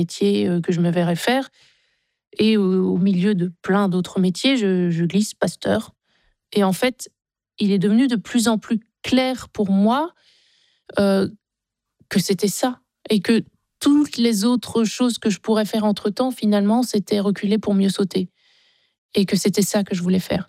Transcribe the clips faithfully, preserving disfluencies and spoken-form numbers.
métier euh, que je me verrais faire. Et au, au milieu de plein d'autres métiers, je, je glisse pasteur. Et en fait, il est devenu de plus en plus clair pour moi euh, que c'était ça. Et que toutes les autres choses que je pourrais faire entre-temps, finalement, c'était reculer pour mieux sauter. Et que c'était ça que je voulais faire.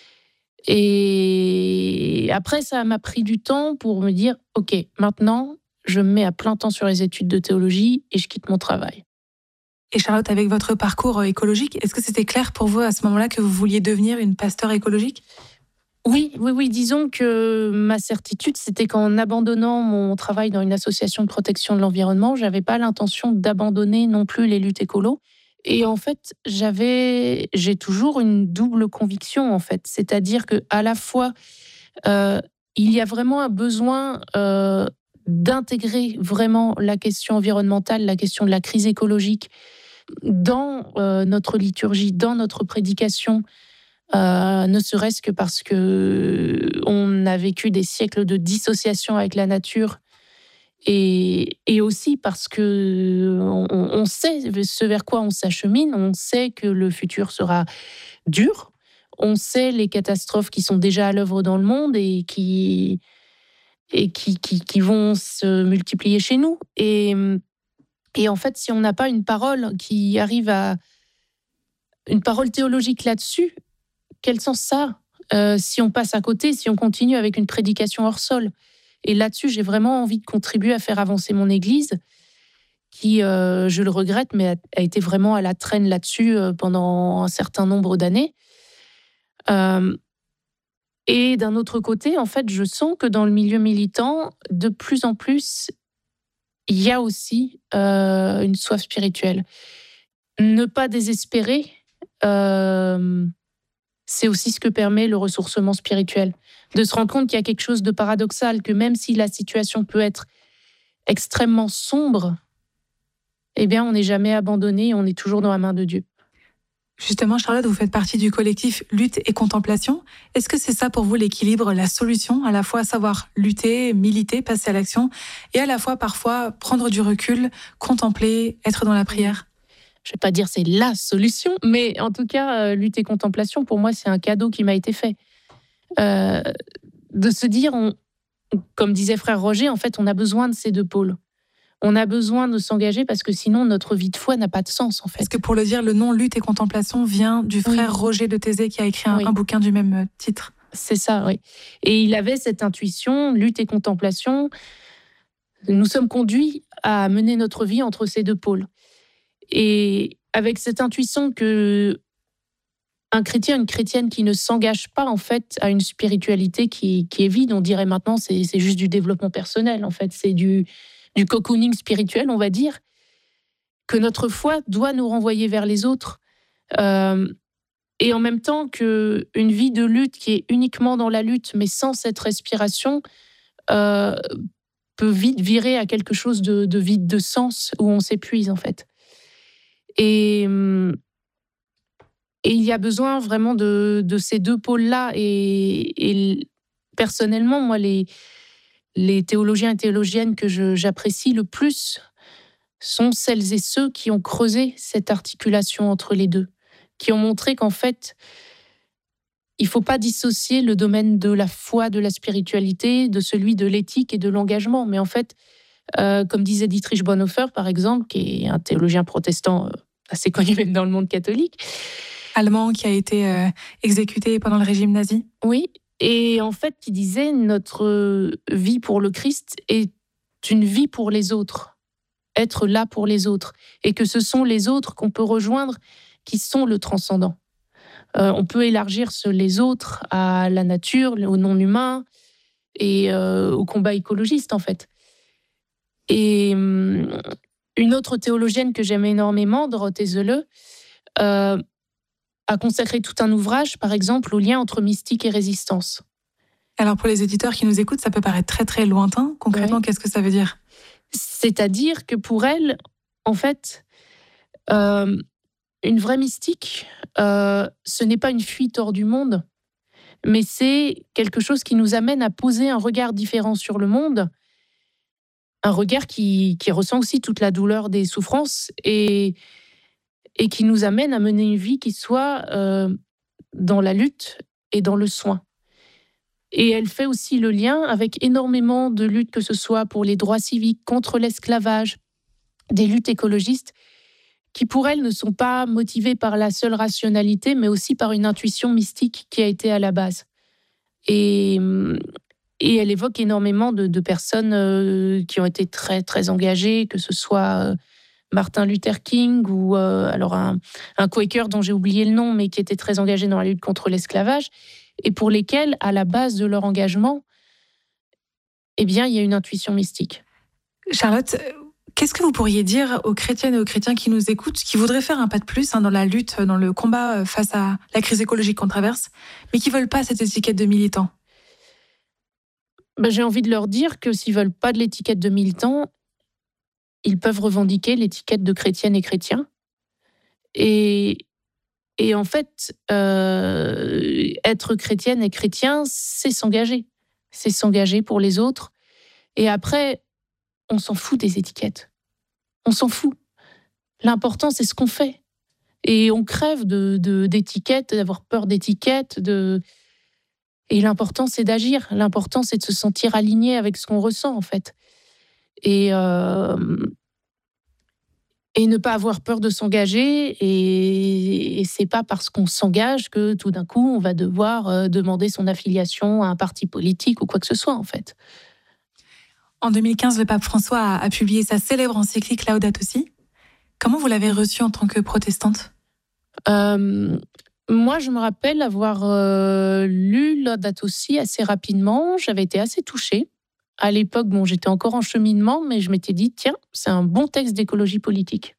Et après, ça m'a pris du temps pour me dire, OK, maintenant, je me mets à plein temps sur les études de théologie et je quitte mon travail. Et Charlotte, avec votre parcours écologique, est-ce que c'était clair pour vous à ce moment-là que vous vouliez devenir une pasteur écologique ? Oui, oui, oui. Disons que ma certitude, c'était qu'en abandonnant mon travail dans une association de protection de l'environnement, j'avais pas l'intention d'abandonner non plus les luttes écolo. Et en fait, j'avais, j'ai toujours une double conviction en fait, c'est-à-dire que à la fois euh, il y a vraiment un besoin euh, d'intégrer vraiment la question environnementale, la question de la crise écologique dans euh, notre liturgie, dans notre prédication. Euh, ne serait-ce que parce que on a vécu des siècles de dissociation avec la nature et, et aussi parce que on, on sait ce vers quoi on s'achemine, on sait que le futur sera dur, on sait les catastrophes qui sont déjà à l'œuvre dans le monde et qui, et qui, qui, qui vont se multiplier chez nous. Et, et en fait, si on n'a pas une parole qui arrive à... une parole théologique là-dessus, quel sens ça a euh, si on passe à côté, si on continue avec une prédication hors sol? Et là-dessus, j'ai vraiment envie de contribuer à faire avancer mon Église, qui, euh, je le regrette, mais a, a été vraiment à la traîne là-dessus euh, pendant un certain nombre d'années. Euh, et d'un autre côté, en fait, je sens que dans le milieu militant, de plus en plus, il y a aussi euh, une soif spirituelle. Ne pas désespérer, euh, c'est aussi ce que permet le ressourcement spirituel. De se rendre compte qu'il y a quelque chose de paradoxal, que même si la situation peut être extrêmement sombre, eh bien, on n'est jamais abandonné, on est toujours dans la main de Dieu. Justement, Charlotte, vous faites partie du collectif Lutte et Contemplation. Est-ce que c'est ça pour vous l'équilibre, la solution, à la fois savoir lutter, militer, passer à l'action, et à la fois parfois prendre du recul, contempler, être dans la prière ? Je ne vais pas dire c'est la solution, mais en tout cas, euh, lutte et contemplation, pour moi, c'est un cadeau qui m'a été fait. Euh, de se dire, on, comme disait frère Roger, en fait, on a besoin de ces deux pôles. On a besoin de s'engager parce que sinon, notre vie de foi n'a pas de sens, en fait. Parce que pour le dire, le nom Lutte et Contemplation vient du frère oui. Roger de Thésée qui a écrit un, oui. un bouquin du même titre. C'est ça, oui. Et il avait cette intuition, lutte et contemplation. Nous sommes conduits à mener notre vie entre ces deux pôles. Et avec cette intuition que un chrétien, une chrétienne qui ne s'engage pas en fait à une spiritualité qui, qui est vide, on dirait maintenant c'est, c'est juste du développement personnel, en fait, c'est du, du cocooning spirituel, on va dire, que notre foi doit nous renvoyer vers les autres. Euh, et en même temps qu'une vie de lutte qui est uniquement dans la lutte, mais sans cette respiration, euh, peut vite virer à quelque chose de, de vide de sens, où on s'épuise en fait. Et, et il y a besoin vraiment de, de ces deux pôles-là. Et, et personnellement, moi, les, les théologiens et théologiennes que je, j'apprécie le plus sont celles et ceux qui ont creusé cette articulation entre les deux, qui ont montré qu'en fait, il ne faut pas dissocier le domaine de la foi, de la spiritualité, de celui de l'éthique et de l'engagement. Mais en fait, euh, comme disait Dietrich Bonhoeffer, par exemple, qui est un théologien protestant euh, assez connu même dans le monde catholique. Allemand qui a été euh, exécuté pendant le régime nazi. Oui, et en fait, qui disait notre vie pour le Christ est une vie pour les autres, être là pour les autres, et que ce sont les autres qu'on peut rejoindre qui sont le transcendant. Euh, on peut élargir ce, les autres à la nature, au non-humain et euh, au combat écologiste, en fait. Et hum, une autre théologienne que j'aime énormément, Dorothée Sölle, euh, a consacré tout un ouvrage, par exemple, au lien entre mystique et résistance. Alors pour les auditeurs qui nous écoutent, ça peut paraître très très lointain. Concrètement, ouais. Qu'est-ce que ça veut dire ? C'est-à-dire que pour elle, en fait, euh, une vraie mystique, euh, ce n'est pas une fuite hors du monde, mais c'est quelque chose qui nous amène à poser un regard différent sur le monde un regard qui, qui ressent aussi toute la douleur des souffrances et, et qui nous amène à mener une vie qui soit euh, dans la lutte et dans le soin. Et elle fait aussi le lien avec énormément de luttes, que ce soit pour les droits civiques, contre l'esclavage, des luttes écologistes, qui pour elle ne sont pas motivées par la seule rationalité, mais aussi par une intuition mystique qui a été à la base. Et, et elle évoque énormément de, de personnes euh, qui ont été très, très engagées, que ce soit euh, Martin Luther King ou euh, alors un, un Quaker dont j'ai oublié le nom, mais qui était très engagé dans la lutte contre l'esclavage, et pour lesquels, à la base de leur engagement, eh bien, il y a une intuition mystique. Charlotte, qu'est-ce que vous pourriez dire aux chrétiennes et aux chrétiens qui nous écoutent, qui voudraient faire un pas de plus hein, dans la lutte, dans le combat face à la crise écologique qu'on traverse, mais qui ne veulent pas cette étiquette de militant? Ben, j'ai envie de leur dire que s'ils ne veulent pas de l'étiquette de militant, ils peuvent revendiquer l'étiquette de chrétienne et chrétien. Et, et en fait, euh, être chrétienne et chrétien, c'est s'engager. C'est s'engager pour les autres. Et après, on s'en fout des étiquettes. On s'en fout. L'important, c'est ce qu'on fait. Et on crève de, de, d'étiquettes, d'avoir peur d'étiquettes. De... Et l'important, c'est d'agir. L'important, c'est de se sentir aligné avec ce qu'on ressent, en fait. Et... Euh... Et ne pas avoir peur de s'engager. Et, et c'est pas parce qu'on s'engage que tout d'un coup, on va devoir euh, demander son affiliation à un parti politique ou quoi que ce soit, en fait. En deux mille quinze, le pape François a, a publié sa célèbre encyclique Laudato Si. Comment vous l'avez reçue en tant que protestante ? euh, Moi, je me rappelle avoir euh, lu Laudato Si assez rapidement. J'avais été assez touchée. À l'époque, bon, j'étais encore en cheminement, mais je m'étais dit, tiens, c'est un bon texte d'écologie politique.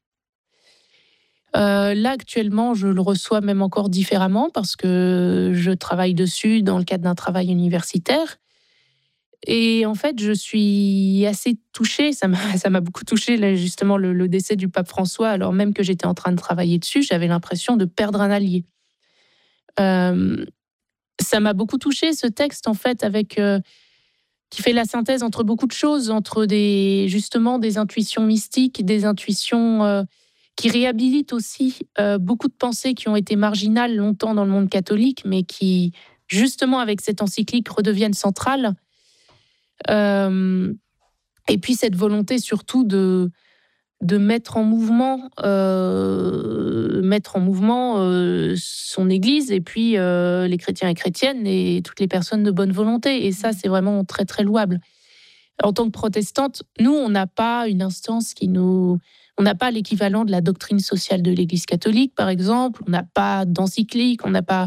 Euh, là, actuellement, je le reçois même encore différemment parce que je travaille dessus dans le cadre d'un travail universitaire. Et en fait, je suis assez touchée, ça m'a, ça m'a beaucoup touchée, là, justement, le, le décès du pape François, alors même que j'étais en train de travailler dessus, j'avais l'impression de perdre un allié. Euh, ça m'a beaucoup touchée, ce texte, en fait, avec... Euh, qui fait la synthèse entre beaucoup de choses, entre des, justement des intuitions mystiques, des intuitions euh, qui réhabilitent aussi euh, beaucoup de pensées qui ont été marginales longtemps dans le monde catholique, mais qui, justement, avec cette encyclique, redeviennent centrales. Euh, et puis cette volonté surtout de, de mettre en mouvement, euh, mettre en mouvement euh, son Église et puis euh, les chrétiens et chrétiennes et toutes les personnes de bonne volonté. Et ça, c'est vraiment très, très louable. En tant que protestante, nous, on n'a pas une instance qui nous... On n'a pas l'équivalent de la doctrine sociale de l'Église catholique, par exemple. On n'a pas d'encyclique, on n'a pas...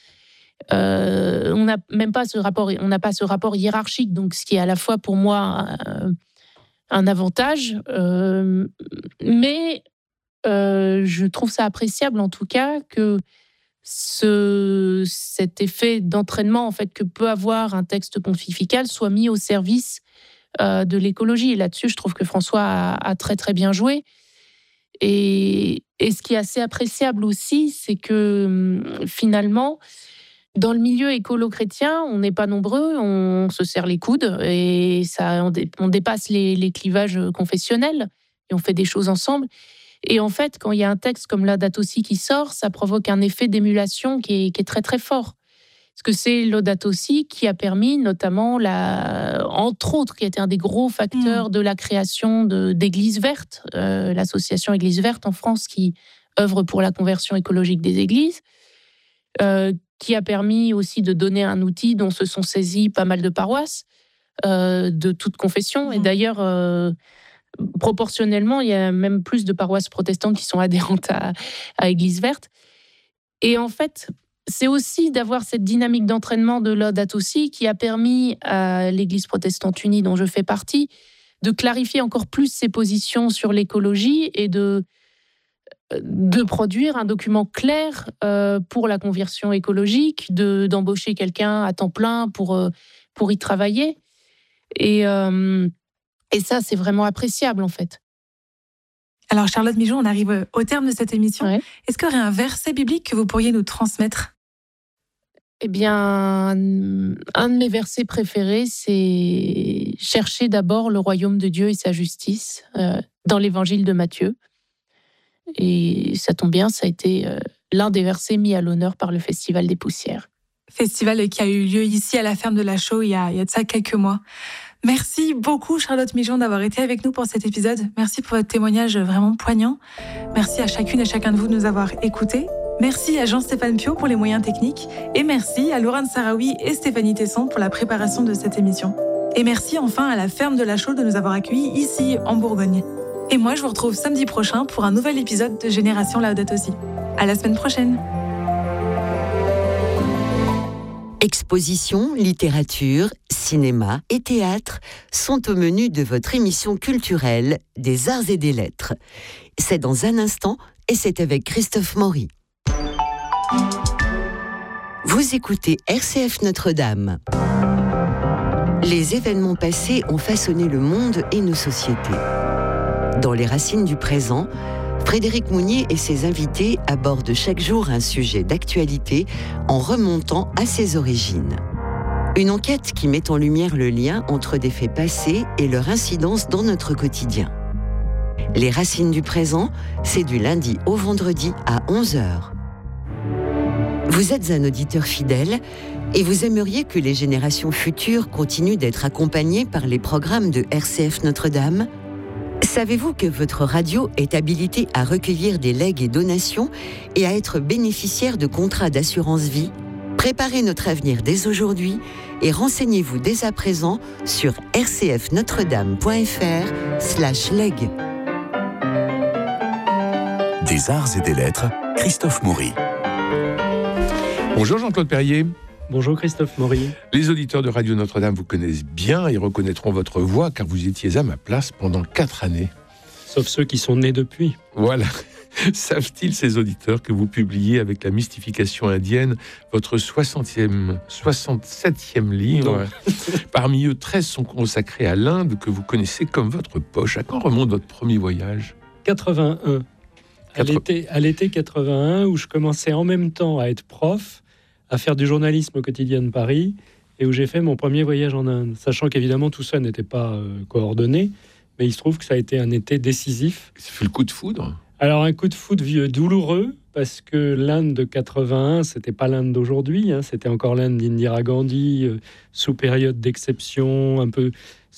Euh, on n'a même pas ce rapport, on n'a pas ce rapport hiérarchique, donc ce qui est à la fois pour moi euh, un avantage, euh, mais euh, je trouve ça appréciable en tout cas que ce, cet effet d'entraînement en fait que peut avoir un texte pontifical soit mis au service euh, de l'écologie. Et là-dessus, je trouve que François a, a très très bien joué. Et, et ce qui est assez appréciable aussi, c'est que finalement, dans le milieu écolo-chrétien, on n'est pas nombreux, on se serre les coudes et ça, on, dé, on dépasse les, les clivages confessionnels et on fait des choses ensemble. Et en fait, quand il y a un texte comme Laudato Si qui sort, ça provoque un effet d'émulation qui est, qui est très très fort. Parce que c'est Laudato Si qui a permis, notamment, la, entre autres, qui a été un des gros facteurs de la création de, d'Églises vertes, euh, l'association Église verte en France qui œuvre pour la conversion écologique des églises. Euh, qui a permis aussi de donner un outil dont se sont saisies pas mal de paroisses euh, de toute confession. Mmh. Et d'ailleurs, euh, proportionnellement, il y a même plus de paroisses protestantes qui sont adhérentes à, à Église verte. Et en fait, c'est aussi d'avoir cette dynamique d'entraînement de Laudato Si qui a permis à l'Église protestante unie, dont je fais partie, de clarifier encore plus ses positions sur l'écologie et de de produire un document clair euh, pour la conversion écologique, de, d'embaucher quelqu'un à temps plein pour, euh, pour y travailler. Et, euh, et ça, c'est vraiment appréciable, en fait. Alors, Charlotte Migeot, on arrive au terme de cette émission. Ouais. Est-ce qu'il y aurait un verset biblique que vous pourriez nous transmettre ? Eh bien, un de mes versets préférés, c'est « Cherchez d'abord le royaume de Dieu et sa justice euh, » dans l'évangile de Matthieu. Et ça tombe bien, ça a été euh, l'un des versets mis à l'honneur par le Festival des Poussières. Festival qui a eu lieu ici à la ferme de la Chaux il y a, il y a de ça quelques mois. Merci beaucoup Charlotte Migeon d'avoir été avec nous pour cet épisode. Merci pour votre témoignage vraiment poignant. Merci à chacune et chacun de vous de nous avoir écoutés. Merci à Jean-Stéphane Piot pour les moyens techniques. Et merci à Laurent Sarawi et Stéphanie Tesson pour la préparation de cette émission. Et merci enfin à la ferme de la Chaux de nous avoir accueillis ici en Bourgogne. Et moi, je vous retrouve samedi prochain pour un nouvel épisode de Génération Laudato Si. À la semaine prochaine. Expositions, littérature, cinéma et théâtre sont au menu de votre émission culturelle des Arts et des Lettres. C'est dans un instant et c'est avec Christophe Maury. Vous écoutez R C F Notre-Dame. Les événements passés ont façonné le monde et nos sociétés. Dans les racines du présent, Frédéric Mounier et ses invités abordent chaque jour un sujet d'actualité en remontant à ses origines. Une enquête qui met en lumière le lien entre des faits passés et leur incidence dans notre quotidien. Les racines du présent, c'est du lundi au vendredi à onze heures. Vous êtes un auditeur fidèle et vous aimeriez que les générations futures continuent d'être accompagnées par les programmes de R C F Notre-Dame ? Savez-vous que votre radio est habilitée à recueillir des legs et donations et à être bénéficiaire de contrats d'assurance vie ? Préparez notre avenir dès aujourd'hui et renseignez-vous dès à présent sur r c f notre dame point f r slash leg. Des Arts et des Lettres, Christophe Maury. Bonjour Jean-Claude Perrier. Bonjour Christophe Maury. Les auditeurs de Radio Notre-Dame vous connaissent bien et reconnaîtront votre voix car vous étiez à ma place pendant quatre années. Sauf ceux qui sont nés depuis. Voilà. Savent-ils ces auditeurs que vous publiez avec la mystification indienne votre soixantième, soixante-septième livre ouais. Parmi eux, treize sont consacrés à l'Inde que vous connaissez comme votre poche. À quand remonte votre premier voyage ? quatre-vingt-un. À l'été, à l'été quatre-vingt-un, où je commençais en même temps à être prof, à faire du journalisme au quotidien de Paris, et où j'ai fait mon premier voyage en Inde, sachant qu'évidemment tout ça n'était pas euh, coordonné, mais il se trouve que ça a été un été décisif. Ça fait le coup de foudre ? Alors un coup de foudre vieux, douloureux, parce que l'Inde de quatre-vingt-un, c'était pas l'Inde d'aujourd'hui, hein, c'était encore l'Inde d'Indira Gandhi, euh, sous période d'exception, un peu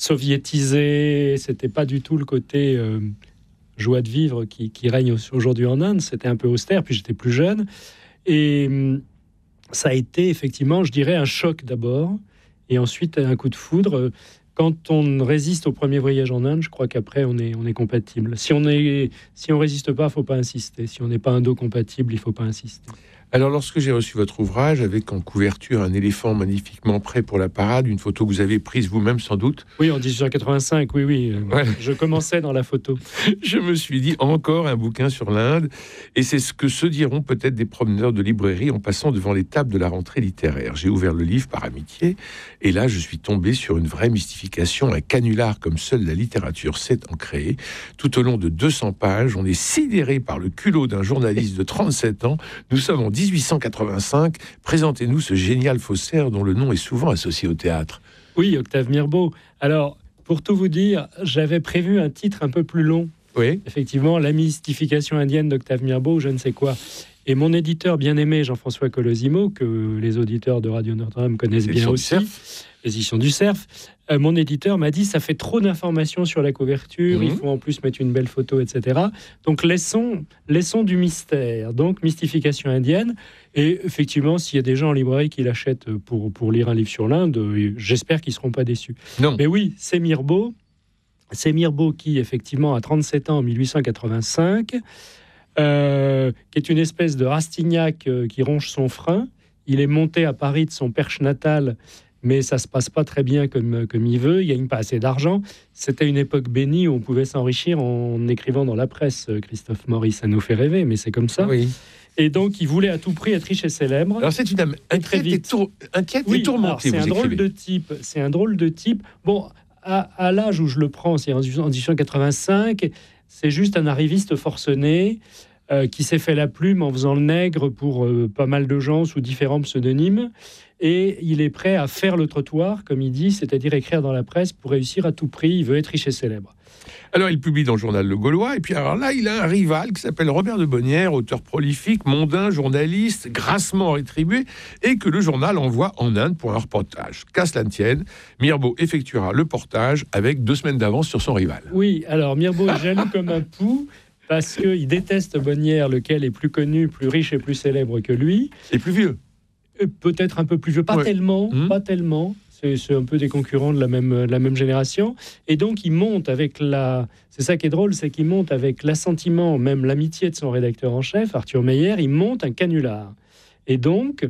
soviétisée, c'était pas du tout le côté euh, joie de vivre qui, qui règne aujourd'hui en Inde, c'était un peu austère, puis j'étais plus jeune, et hum, ça a été effectivement, je dirais, un choc d'abord, et ensuite un coup de foudre. Quand on résiste au premier voyage en Inde, je crois qu'après on est, on est compatible. Si on est, si on résiste pas, il faut pas insister. Si on n'est pas indo-compatible, il faut pas insister. Alors, lorsque j'ai reçu votre ouvrage, avec en couverture un éléphant magnifiquement prêt pour la parade, une photo que vous avez prise vous-même sans doute. Oui, en dix-huit cent quatre-vingt-cinq, oui, oui. Voilà. Je commençais dans la photo. Je me suis dit, encore un bouquin sur l'Inde, et c'est ce que se diront peut-être des promeneurs de librairie en passant devant les tables de la rentrée littéraire. J'ai ouvert le livre par amitié, et là, je suis tombé sur une vraie mystification, un canular comme seule la littérature sait en créer. Tout au long de deux cents pages, on est sidéré par le culot d'un journaliste de trente-sept ans. Nous sommes en dix-huit cent quatre-vingt-cinq, présentez-nous ce génial faussaire dont le nom est souvent associé au théâtre. Oui, Octave Mirbeau. Alors, pour tout vous dire, j'avais prévu un titre un peu plus long. Oui. Effectivement, la mystification indienne d'Octave Mirbeau, je ne sais quoi. Et mon éditeur bien-aimé, Jean-François Colosimo, que les auditeurs de Radio Notre-Dame connaissent bien aussi, les éditions du Cerf, euh, mon éditeur m'a dit, ça fait trop d'informations sur la couverture, mmh. il faut en plus mettre une belle photo, et cetera. Donc laissons, laissons du mystère, donc mystification indienne. Et effectivement, s'il y a des gens en librairie qui l'achètent pour, pour lire un livre sur l'Inde, j'espère qu'ils ne seront pas déçus. Non. Mais oui, c'est Mirbeau, c'est Mirbeau qui, effectivement, a trente-sept ans en mille huit cent quatre-vingt-cinq, Euh, qui est une espèce de Rastignac euh, qui ronge son frein. Il est monté à Paris de son perche natal, mais ça se passe pas très bien comme, comme il veut. Il gagne pas assez d'argent. C'était une époque bénie où on pouvait s'enrichir en écrivant dans la presse. Christophe Maury, ça nous fait rêver, mais c'est comme ça. Oui. Et donc, il voulait à tout prix être riche et célèbre. Alors, c'est une âme inquiète et, tour... inquiète oui, et tourmentée. C'est un drôle de type. C'est un drôle de type. Bon, à, à l'âge où je le prends, c'est en dix-huit cent quatre-vingt-cinq. C'est juste un arriviste forcené. euh, qui s'est fait la plume en faisant le nègre pour euh, pas mal de gens sous différents pseudonymes. Et il est prêt à faire le trottoir, comme il dit, c'est-à-dire écrire dans la presse pour réussir à tout prix. Il veut être riche et célèbre. Alors, il publie dans le journal Le Gaulois, et puis alors là, il a un rival qui s'appelle Robert de Bonnières, auteur prolifique, mondain, journaliste, grassement rétribué, et que le journal envoie en Inde pour un reportage. Qu'à cela ne tienne, Mirbeau effectuera le portage avec deux semaines d'avance sur son rival. Oui, alors Mirbeau est jaloux comme un pou, parce qu'il déteste Bonnières, lequel est plus connu, plus riche et plus célèbre que lui. Et plus vieux. Peut-être un peu plus vieux, pas ouais. tellement, mmh. pas tellement. C'est, c'est un peu des concurrents de la même, de la même génération. Et donc, il monte avec la... C'est ça qui est drôle, c'est qu'il monte avec l'assentiment, même l'amitié de son rédacteur en chef, Arthur Meyer, il monte un canular. Et donc,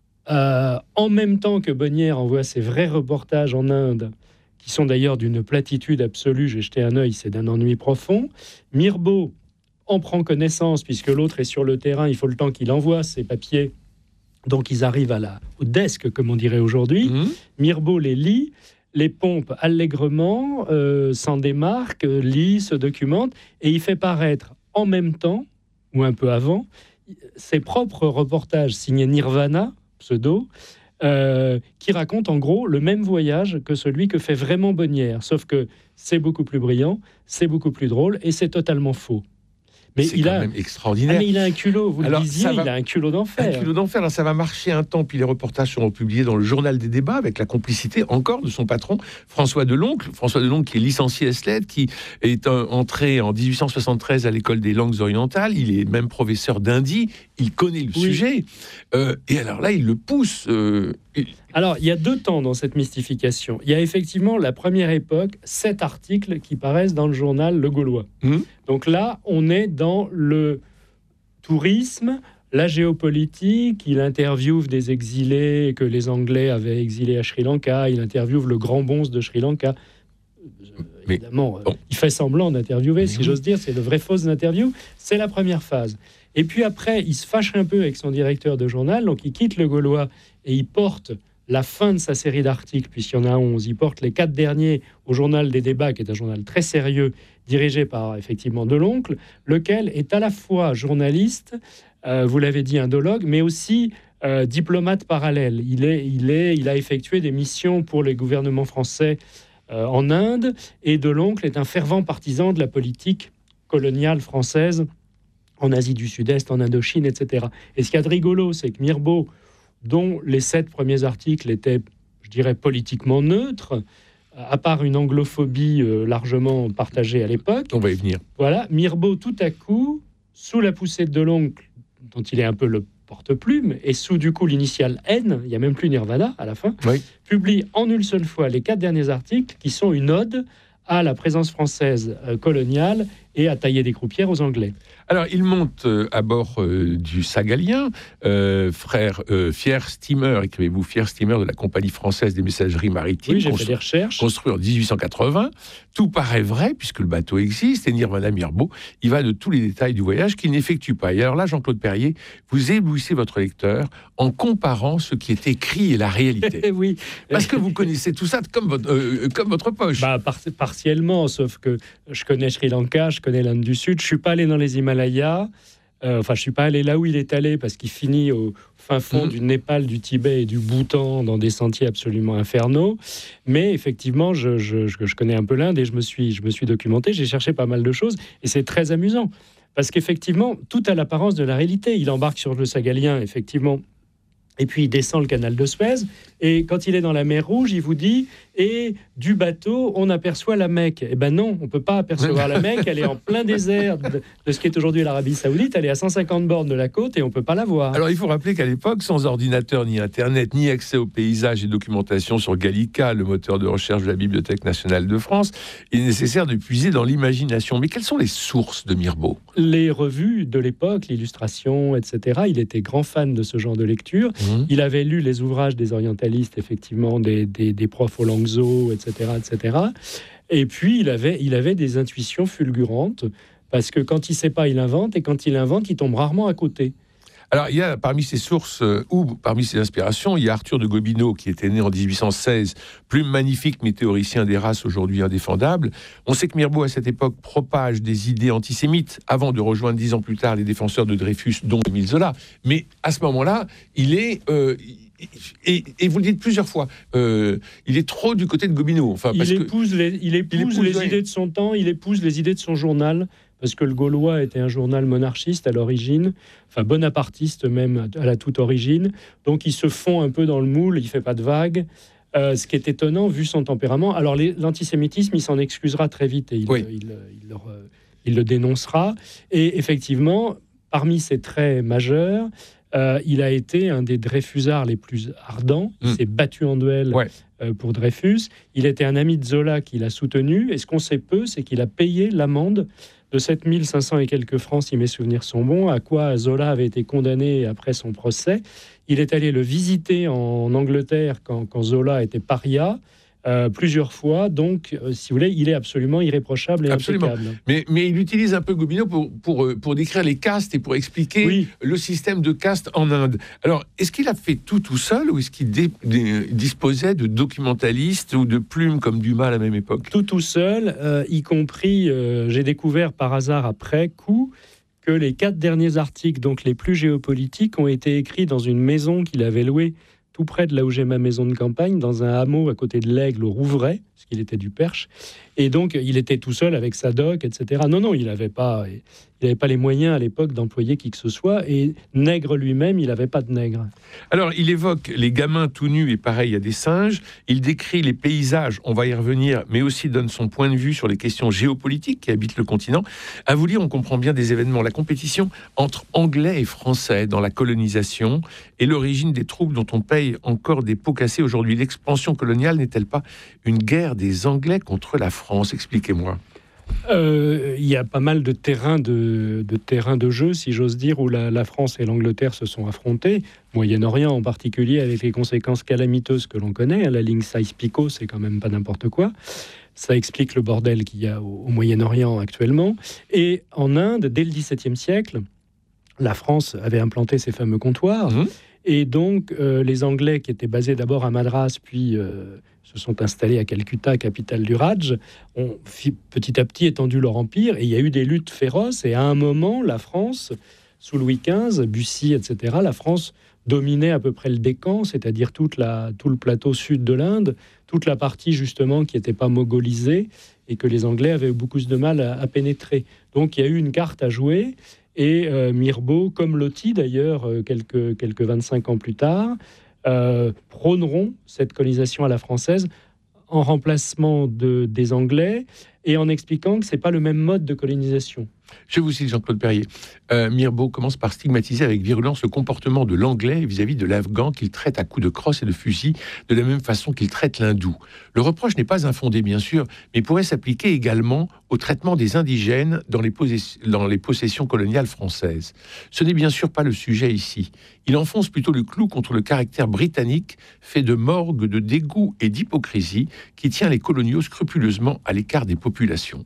euh, en même temps que Bonnières envoie ses vrais reportages en Inde, qui sont d'ailleurs d'une platitude absolue, j'ai jeté un œil, c'est d'un ennui profond, Mirbeau en prend connaissance, puisque l'autre est sur le terrain, il faut le temps qu'il envoie ses papiers. Donc, ils arrivent à la, au desk, comme on dirait aujourd'hui. Mmh. Mirbeau les lit, les pompe allègrement, euh, s'en démarque, lit, se documente, et il fait paraître en même temps, ou un peu avant, ses propres reportages signés Nirvana, pseudo, euh, qui racontent en gros le même voyage que celui que fait vraiment Bonnières. Sauf que c'est beaucoup plus brillant, c'est beaucoup plus drôle, et c'est totalement faux. Mais c'est il quand a... même extraordinaire. Ah, mais il a un culot, vous Alors, le disiez, va... il a un culot d'enfer. Un culot d'enfer, alors ça va marcher un temps, puis les reportages seront publiés dans le journal des débats, avec la complicité encore de son patron, François Deloncle. François Deloncle qui est licencié S L E D, qui est entré en dix-huit cent soixante-treize à l'école des langues orientales, il est même professeur d'hindi, il connaît le oui. sujet. Euh, et alors là, il le pousse... Euh, il... Alors, il y a deux temps dans cette mystification. Il y a effectivement la première époque, sept articles qui paraissent dans le journal Le Gaulois. Mmh. Donc là, on est dans le tourisme, la géopolitique, il interviewe des exilés que les Anglais avaient exilés à Sri Lanka, il interviewe le grand bonze de Sri Lanka. Mais, évidemment, bon. Il fait semblant d'interviewer, Mais si oui. j'ose dire, c'est de vraies fausses interviews. C'est la première phase. Et puis après, il se fâche un peu avec son directeur de journal, donc il quitte Le Gaulois et il porte la fin de sa série d'articles, puisqu'il y en a onze. Il porte les quatre derniers au journal des débats, qui est un journal très sérieux, dirigé par, effectivement, Deloncle, lequel est à la fois journaliste, euh, vous l'avez dit, indologue, mais aussi euh, diplomate parallèle. Il, est, il, est, il a effectué des missions pour les gouvernements français euh, en Inde, et Deloncle est un fervent partisan de la politique coloniale française en Asie du Sud-Est, en Indochine, et cetera. Et ce qu'il y a de rigolo, c'est que Mirbeau, dont les sept premiers articles étaient, je dirais, politiquement neutres, à part une anglophobie euh, largement partagée à l'époque. On va y venir. Voilà, Mirbeau, tout à coup, sous la poussée de Deloncle, dont il est un peu le porte-plume, et sous, du coup, l'initiale N, il n'y a même plus Nirvana à la fin, oui. publie en une seule fois les quatre derniers articles, qui sont une ode à la présence française euh, coloniale et à tailler des croupières aux Anglais. Alors, il monte euh, à bord euh, du Sagalien, euh, frère euh, Fier Steamer, écrivez-vous Fier Steamer de la Compagnie française des messageries maritimes, oui, j'ai fait des recherches. Construit en dix-huit cent quatre-vingts. Tout paraît vrai, puisque le bateau existe, et Nirvana Mirbeau, il va de tous les détails du voyage qu'il n'effectue pas. Et alors là, Jean-Claude Perrier, vous éblouissez votre lecteur en comparant ce qui est écrit et la réalité. Oui. Parce que vous connaissez tout ça comme votre, euh, comme votre poche. Bah, par- partiellement, sauf que je connais Sri Lanka, je connais l'Inde du Sud, je ne suis pas allé dans les Himalayas, euh, enfin je ne suis pas allé là où il est allé parce qu'il finit au fin fond mmh. du Népal, du Tibet et du Bhoutan dans des sentiers absolument infernaux, mais effectivement je, je, je, je connais un peu l'Inde et je me suis, je me suis documenté, j'ai cherché pas mal de choses et c'est très amusant parce qu'effectivement tout a l'apparence de la réalité. Il embarque sur le Sagalien effectivement et puis il descend le canal de Suez et quand il est dans la mer Rouge il vous dit et du bateau on aperçoit la Mecque. Eh ben non, on peut pas apercevoir la Mecque, elle est en plein désert de, de ce qui est aujourd'hui l'Arabie Saoudite, elle est à cent cinquante bornes de la côte et on peut pas la voir. Alors il faut rappeler qu'à l'époque, sans ordinateur ni internet ni accès aux paysages et documentation sur Gallica, le moteur de recherche de la Bibliothèque nationale de France, il est nécessaire de puiser dans l'imagination. Mais quelles sont les sources de Mirbeau? Les revues de l'époque, l'illustration, et cetera. Il était grand fan de ce genre de lecture. Mmh. Il avait lu les ouvrages des orientalistes, effectivement, des, des, des profs au Langso, et cetera, et cetera. Et puis, il avait, il avait des intuitions fulgurantes, parce que quand il ne sait pas, il invente, et quand il invente, il tombe rarement à côté. Alors, il y a parmi ses sources, euh, ou parmi ses inspirations, il y a Arthur de Gobineau, qui était né en dix-huit cent seize, plume magnifique, mais théoricien des races aujourd'hui indéfendable. On sait que Mirbeau, à cette époque, propage des idées antisémites, avant de rejoindre dix ans plus tard les défenseurs de Dreyfus, dont Émile Zola. Mais à ce moment-là, il est... Euh, Et, et vous le dites plusieurs fois, euh, il est trop du côté de Gobineau. Enfin, parce il épouse, que, les, il épouse, il épouse les ouais. idées de son temps, il épouse les idées de son journal, parce que le Gaulois était un journal monarchiste à l'origine, enfin bonapartiste même à la toute origine, donc il se fond un peu dans le moule, il ne fait pas de vagues, euh, ce qui est étonnant vu son tempérament. Alors les, l'antisémitisme, il s'en excusera très vite et il, oui. il, il, il, le, il le dénoncera. Et effectivement, parmi ses traits majeurs, Euh, il a été un des Dreyfusards les plus ardents. Il mmh. s'est battu en duel ouais. euh, pour Dreyfus. Il était un ami de Zola qui l'a soutenu. Et ce qu'on sait peu, c'est qu'il a payé l'amende de sept mille cinq cents et quelques francs, si mes souvenirs sont bons, à quoi Zola avait été condamné après son procès. Il est allé le visiter en Angleterre quand, quand Zola était paria. Euh, plusieurs fois, donc, euh, si vous voulez, il est absolument irréprochable et absolument. impeccable. Mais, mais il utilise un peu Gobineau pour, pour, pour décrire les castes et pour expliquer oui. le système de castes en Inde. Alors, est-ce qu'il a fait tout tout seul ou est-ce qu'il dé, dé, disposait de documentalistes ou de plumes comme Dumas à la même époque ? Tout tout seul, euh, y compris, euh, j'ai découvert par hasard après coup que les quatre derniers articles, donc les plus géopolitiques, ont été écrits dans une maison qu'il avait louée tout près de là où j'ai ma maison de campagne, dans un hameau à côté de l'Aigle, au Rouvray, parce qu'il était du Perche. Et donc, il était tout seul avec sa doc, et cetera. Non, non, il n'avait pas, il n'avait pas les moyens à l'époque d'employer qui que ce soit. Et nègre lui-même, il n'avait pas de nègre. Alors, il évoque les gamins tout nus et pareils à des singes. Il décrit les paysages, on va y revenir, mais aussi donne son point de vue sur les questions géopolitiques qui habitent le continent. À vous lire, on comprend bien des événements. La compétition entre Anglais et Français dans la colonisation et l'origine des troubles dont on paye encore des pots cassés aujourd'hui. L'expansion coloniale n'est-elle pas une guerre des Anglais contre la France ? Expliquez-moi. Euh, il y a pas mal de terrains de, de, terrains de jeu, si j'ose dire, où la, la France et l'Angleterre se sont affrontés. Moyen-Orient en particulier, avec les conséquences calamiteuses que l'on connaît. La ligne Sykes-Picot, c'est quand même pas n'importe quoi. Ça explique le bordel qu'il y a au, au Moyen-Orient actuellement. Et en Inde, dès le dix-septième siècle, la France avait implanté ces fameux comptoirs. Mmh. Et donc, euh, les Anglais, qui étaient basés d'abord à Madras, puis euh, se sont installés à Calcutta, capitale du Raj, ont petit à petit étendu leur empire. Et il y a eu des luttes féroces. Et à un moment, la France, sous Louis quinze, Bussy, et cetera, la France dominait à peu près le Décan, c'est-à-dire toute la, tout le plateau sud de l'Inde, toute la partie justement qui n'était pas mogolisée et que les Anglais avaient beaucoup de mal à, à pénétrer. Donc, il y a eu une carte à jouer. Et euh, Mirbeau, comme Loti d'ailleurs, euh, quelques, quelques vingt-cinq ans plus tard, euh, prôneront cette colonisation à la française en remplacement de, des Anglais et en expliquant que ce n'est pas le même mode de colonisation. Je vous cite Jean-Claude Perrier. Euh, Mirbeau commence par stigmatiser avec virulence le comportement de l'Anglais vis-à-vis de l'Afghan qu'il traite à coups de crosse et de fusil de la même façon qu'il traite l'Hindou. Le reproche n'est pas infondé, bien sûr, mais pourrait s'appliquer également au traitement des indigènes dans les, possess- dans les possessions coloniales françaises. Ce n'est bien sûr pas le sujet ici. Il enfonce plutôt le clou contre le caractère britannique fait de morgue, de dégoût et d'hypocrisie qui tient les coloniaux scrupuleusement à l'écart des populations.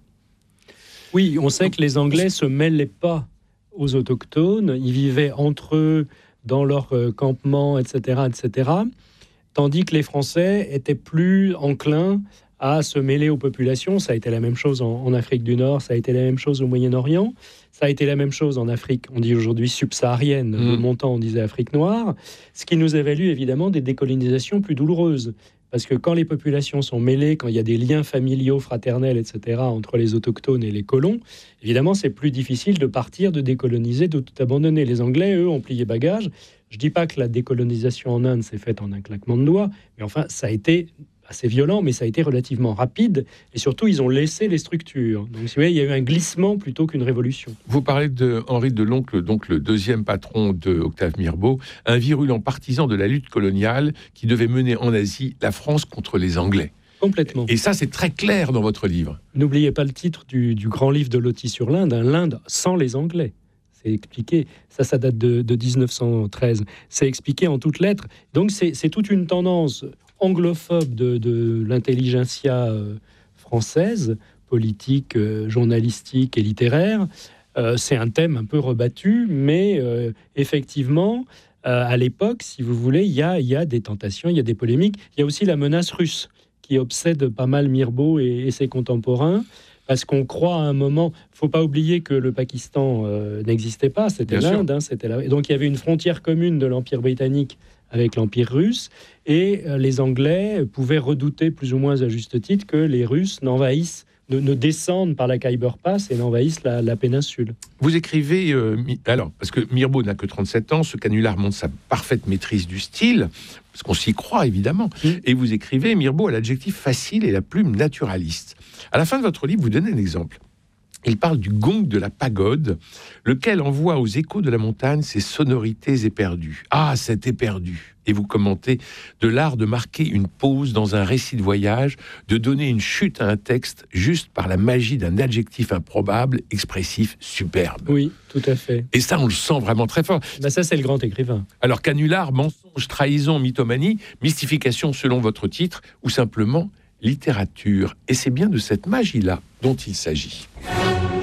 Oui, on sait que les Anglais se mêlaient pas aux autochtones. Ils vivaient entre eux dans leurs euh, campements, et cetera, et cetera. Tandis que les Français étaient plus enclins à se mêler aux populations. Ça a été la même chose en, en Afrique du Nord, ça a été la même chose au Moyen-Orient, ça a été la même chose en Afrique, on dit aujourd'hui subsaharienne, mmh. de mon temps on disait Afrique noire, ce qui nous a valu évidemment des décolonisations plus douloureuses. Parce que quand les populations sont mêlées, quand il y a des liens familiaux, fraternels, et cetera, entre les autochtones et les colons, évidemment, c'est plus difficile de partir, de décoloniser, de tout abandonner. Les Anglais, eux, ont plié bagages. Je ne dis pas que la décolonisation en Inde s'est faite en un claquement de doigts, mais enfin, ça a été assez violent, mais ça a été relativement rapide. Et surtout, ils ont laissé les structures. Donc, vous voyez, il y a eu un glissement plutôt qu'une révolution. Vous parlez de Henri Deloncle, donc le deuxième patron de Octave Mirbeau, un virulent partisan de la lutte coloniale qui devait mener en Asie la France contre les Anglais. Complètement. Et ça, c'est très clair dans votre livre. N'oubliez pas le titre du, du grand livre de Loti sur l'Inde, hein, l'Inde sans les Anglais. C'est expliqué. Ça, ça date de, de dix-neuf cent treize. C'est expliqué en toutes lettres. Donc, c'est, c'est toute une tendance anglophobe de, de l'intelligentsia euh, française, politique, euh, journalistique et littéraire, Euh, c'est un thème un peu rebattu, mais euh, effectivement, euh, à l'époque, si vous voulez, il y a, il y a des tentations, il y a des polémiques. Il y a aussi la menace russe qui obsède pas mal Mirbeau et, et ses contemporains. Parce qu'on croit à un moment, il ne faut pas oublier que le Pakistan euh, n'existait pas, c'était Bien l'Inde, hein, c'était là. Et donc il y avait une frontière commune de l'Empire britannique avec l'Empire russe, et euh, les Anglais pouvaient redouter plus ou moins à juste titre que les Russes n'envahissent, ne, ne descendent par la Khyber Pass et n'envahissent la, la péninsule. Vous écrivez, euh, alors, parce que Mirbeau n'a que trente-sept ans, ce canular montre sa parfaite maîtrise du style, parce qu'on s'y croit évidemment, mmh. et vous écrivez, Mirbeau a l'adjectif facile et la plume naturaliste. À la fin de votre livre, vous donnez un exemple. Il parle du gong de la pagode, lequel envoie aux échos de la montagne ses sonorités éperdues. Ah, c'est éperdu. Et vous commentez de l'art de marquer une pause dans un récit de voyage, de donner une chute à un texte juste par la magie d'un adjectif improbable, expressif, superbe. Oui, tout à fait. Et ça, on le sent vraiment très fort. Ben ça, c'est le grand écrivain. Alors, canular, mensonge, trahison, mythomanie, mystification selon votre titre, ou simplement littérature. Et c'est bien de cette magie-là dont il s'agit.